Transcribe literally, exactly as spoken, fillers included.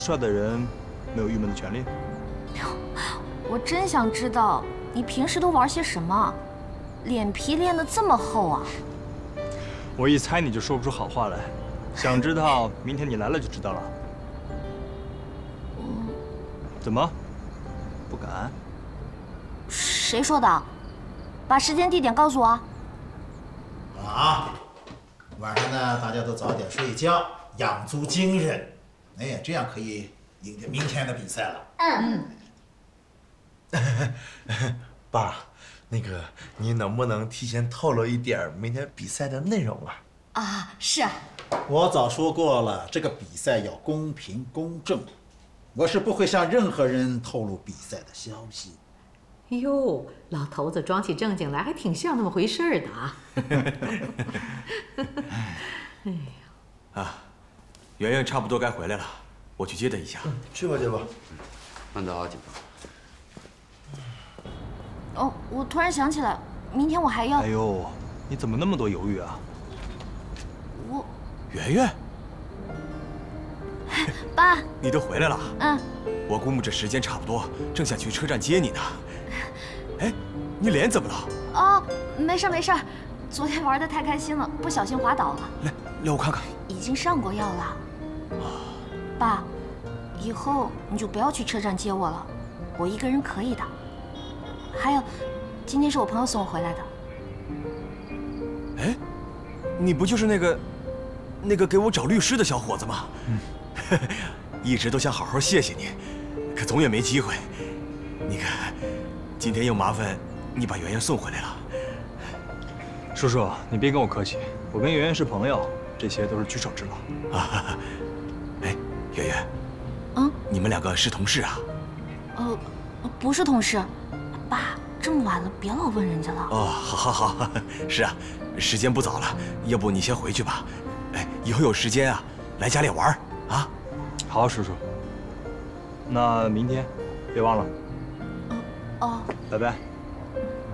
帅的人没有郁闷的权利。 我真想知道你平时都玩些什么，脸皮练得这么厚啊！ 我一猜你就说不出好话来，想知道明天你来了就知道了。 嗯， 怎么？不敢？ 谁说的？把时间地点告诉我。 啊，晚上呢，大家都早点睡觉，养足精神。哎，这样可以迎接明天的比赛了。 嗯。 爸，那个你能不能提前透露一点明天比赛的内容啊？ 啊，是啊。 我早说过了，这个比赛要公平公正，我是不会向任何人透露比赛的消息。 哟，老头子装起正经来还挺像那么回事儿的啊。 哎呀，啊，圆圆差不多该回来了，我去接她一下。 嗯，去吧去吧。 慢走啊，警官。 哦，我突然想起来，明天我还要…… 哎呦，你怎么那么多犹豫啊？ 我…… 圆圆， 爸， 你都回来了。 嗯， 我估摸着时间差不多，正想去车站接你呢。哎，你脸怎么了？ 哦，没事没事，昨天玩得太开心了，不小心滑倒了。 来，让我看看。 已经上过药了。爸，以后你就不要去车站接我了，我一个人可以的。还有，今天是我朋友送我回来的。 哎，你不就是那个，那个给我找律师的小伙子吗？嗯，一直都想好好谢谢你，可总也没机会。你看，今天又麻烦你把圆圆送回来了。 叔叔，你别跟我客气，我跟圆圆是朋友，这些都是举手之劳。 啊，哎，圆圆， 嗯， 你们两个是同事啊？ 呃，不是同事。爸，这么晚了，别老问人家了。 哦，好，好，好，是啊，时间不早了，要不你先回去吧。哎，以后有时间啊，来家里玩啊。 好，叔叔。那明天别忘了。 哦， 拜拜。